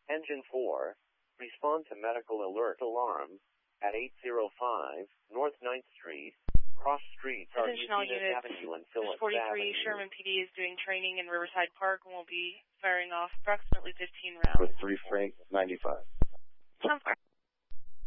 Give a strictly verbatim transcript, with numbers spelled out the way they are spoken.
Engine four, respond to medical alert alarm at eight oh five North ninth Street. Cross streets are Attention all Eugene units. Avenue and Phillips forty-three Avenue. Sherman P D is doing training in Riverside Park and will be firing off approximately fifteen rounds. With three Frank ninety-five. Sounds